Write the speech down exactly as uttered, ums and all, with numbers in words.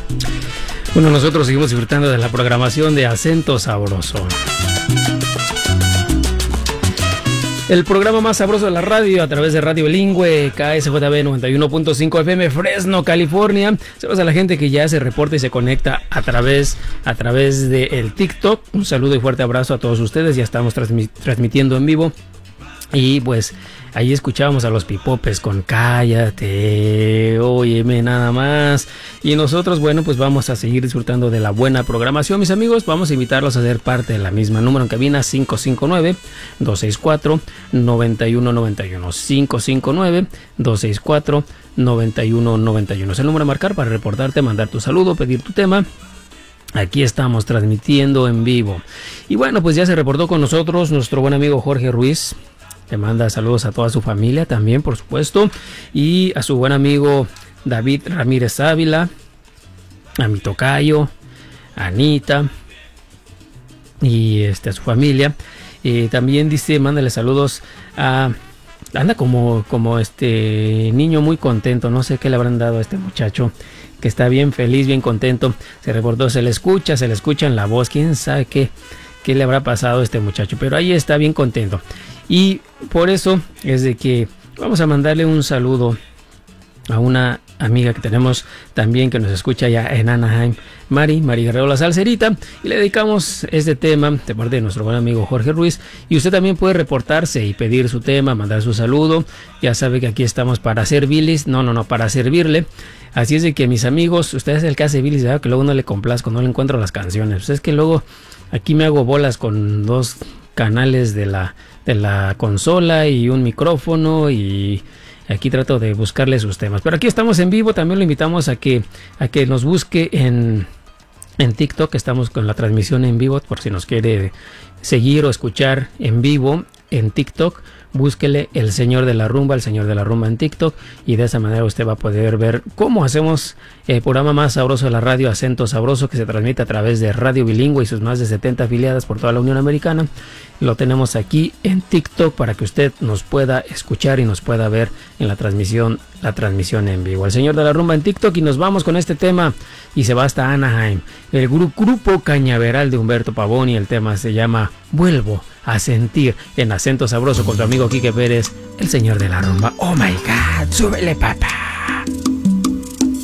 Bueno, nosotros seguimos disfrutando de la programación de Acento Sabroso. El programa más sabroso de la radio a través de Radio Bilingüe, K S J B noventa y uno punto cinco F M, Fresno, California. Saludos a la gente que ya se reporta y se conecta a través, a través del TikTok. Un saludo y fuerte abrazo a todos ustedes. Ya estamos transmi- transmitiendo en vivo. Y pues ahí escuchábamos a los Pipopes con Cállate, óyeme nada más. Y nosotros, bueno, pues vamos a seguir disfrutando de la buena programación, mis amigos. Vamos a invitarlos a ser parte de la misma. Número en cabina cinco cinco nueve, dos seis cuatro, nueve uno nueve uno. cinco cinco nueve, dos seis cuatro, nueve uno nueve uno. Es el número a marcar para reportarte, mandar tu saludo, pedir tu tema. Aquí estamos transmitiendo en vivo. Y bueno, pues ya se reportó con nosotros nuestro buen amigo Jorge Ruiz. Le manda saludos a toda su familia también, por supuesto. Y a su buen amigo David Ramírez Ávila. A mi tocayo. A Anita. Y este, a su familia. Eh, también dice, mándale saludos a... Anda como, como este niño muy contento. No sé qué le habrán dado a este muchacho. Que está bien feliz, bien contento. Se reportó, se le escucha, se le escucha en la voz. Quién sabe qué, qué le habrá pasado a este muchacho. Pero ahí está bien contento. Y por eso es de que vamos a mandarle un saludo a una amiga que tenemos también que nos escucha ya en Anaheim, Mari, Mari Guerrero La Salserita, y le dedicamos este tema de parte de nuestro buen amigo Jorge Ruiz. Y usted también puede reportarse y pedir su tema, mandar su saludo. Ya sabe que aquí estamos para servirles, no, no, no, para servirle. Así es de que, mis amigos, usted es el que hace bilis, ¿verdad? Que luego no le complazco, no le encuentro las canciones. Pues es que luego aquí me hago bolas con dos canales de la de la consola y un micrófono, y aquí trato de buscarle sus temas. Pero aquí estamos en vivo. También lo invitamos a que a que nos busque en en TikTok. Estamos con la transmisión en vivo, por si nos quiere seguir o escuchar en vivo en TikTok. Búsquele El Señor de la Rumba, El Señor de la Rumba en TikTok, y de esa manera usted va a poder ver cómo hacemos el programa más sabroso de la radio, Acento Sabroso, que se transmite a través de Radio Bilingüe y sus más de setenta afiliadas por toda la Unión Americana. Lo tenemos aquí en TikTok para que usted nos pueda escuchar y nos pueda ver en la transmisión, la transmisión en vivo. El Señor de la Rumba en TikTok, y nos vamos con este tema y se va hasta Anaheim. El gru- grupo Cañaveral de Humberto Pavón, y el tema se llama Vuelvo a Sentir, en Acento Sabroso con tu amigo Quique Pérez, el Señor de la Rumba. Oh my God, súbele, papá.